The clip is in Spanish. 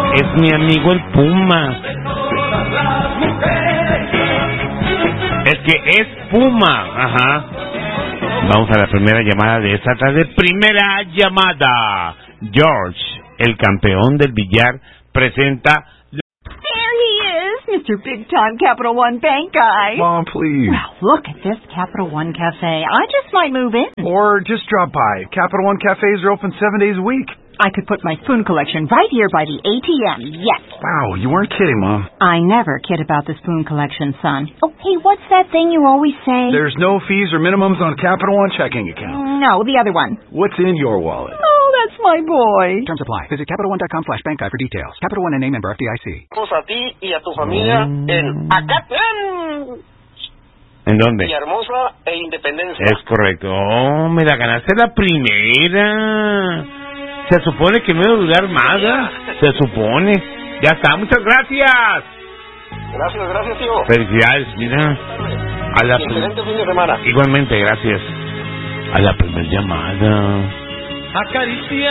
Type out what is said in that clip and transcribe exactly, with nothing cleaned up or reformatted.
Es mi amigo el Puma. Es que es Puma. Ajá. Vamos a la primera llamada de esta tarde. Primera llamada. George, el campeón del billar, presenta... There he is, Mister Big Time Capital One Bank guy. Mom, please. Well, look at this Capital One Cafe. I just might move in. Or just drop by. Capital One cafes are open seven days a week. I could put my spoon collection right here by the A T M, yes. Wow, you weren't kidding, Mom. I never kid about the spoon collection, son. Oh, hey, what's that thing you always say? There's no fees or minimums on Capital One checking accounts. No, the other one. What's in your wallet? Oh, that's my boy. Terms apply. Visit Capital One dot com slash bank guide for details. Capital One N A member F D I C. A ti y a tu familia en Acatlán. ¿En dónde? Villahermosa e Independencia. Es correcto. Oh, me la ganaste la primera. Se supone que no iba a durar más, ¿eh? Se supone. Ya está, muchas gracias. Gracias, gracias, tío. Felicidades, mira. A la excelente fin de semana. Igualmente, gracias. A la primera llamada. Acaricia.